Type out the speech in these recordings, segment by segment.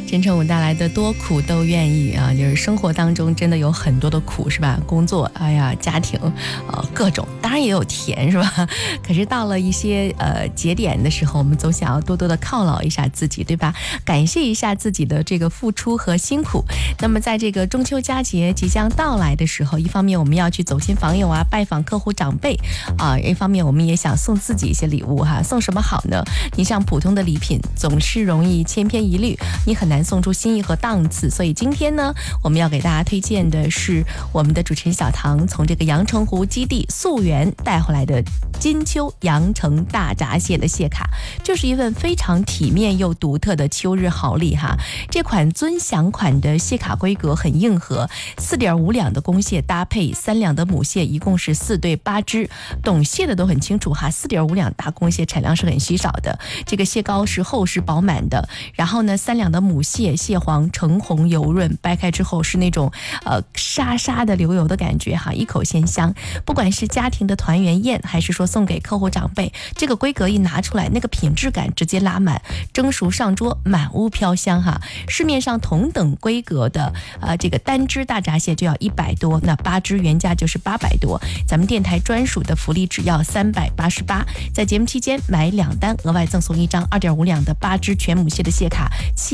陈成武带来的多苦都愿意啊，就是生活当中真的有很多的苦是吧？工作，哎呀，家庭，各种，当然也有甜是吧？可是到了一些节点的时候，我们总想要多多的犒劳一下自己，对吧？感谢一下自己的这个付出和辛苦。那么在这个中秋佳节即将到来的时候，一方面我们要去走亲访友啊，拜访客户长辈啊，一方面我们也想送自己一些礼物哈。送什么好呢？你像普通的礼品总是容易千篇一律，你很难送出心意和档次。所以今天呢，我们要给大家推荐的是我们的主持人小唐从这个阳澄湖基地溯源带回来的金秋阳澄大闸蟹的蟹卡，就是一份非常体面又独特的秋日好礼哈。这款尊享款的蟹卡规格很硬核，4.5两的公蟹搭配3两的母蟹，一共是4对8只。懂蟹的都很清楚哈，4.5两大公蟹产量是很稀少的，这个蟹膏是厚实饱满的。然后呢，3两的母蟹，蟹黄橙红油润，掰开之后是那种沙沙的流油的感觉哈，一口鲜香。不管是家庭的团圆宴，还是说送给客户长辈，这个规格一拿出来，那个品质感直接拉满，蒸熟上桌，满屋飘香哈。市面上同等规格的这个单只大闸蟹就要100多，那8只原价就是800多。咱们电台专属的福利只要388，在节目期间买2单额外赠送1张2.5两的8只全母蟹的蟹卡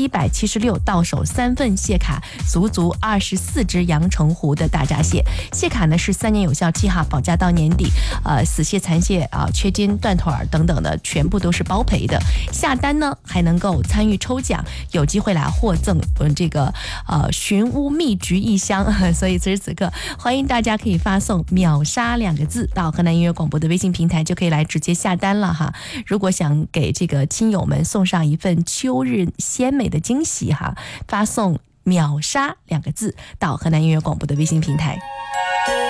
，776到手3份蟹卡，足24只阳澄湖的大闸蟹。蟹卡呢是3年有效期哈，保价到年底。死蟹、残蟹缺筋、断腿等等的，全部都是包赔的。下单呢还能够参与抽奖，有机会来获赠这个寻屋蜜橘1箱。所以此时此刻，欢迎大家可以发送秒杀2个字到河南音乐广播的微信平台，就可以来直接下单了哈。如果想给这个亲友们送上一份秋日鲜美的惊喜哈，发送秒杀2个字到河南音乐广播的微信平台。